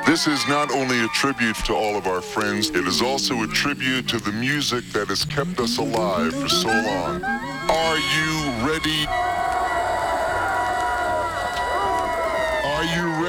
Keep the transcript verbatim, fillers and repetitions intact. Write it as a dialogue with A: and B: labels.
A: This is not only a tribute to all of our friends, it is also a tribute to the music that has kept us alive for so long. Are you ready? Are you ready?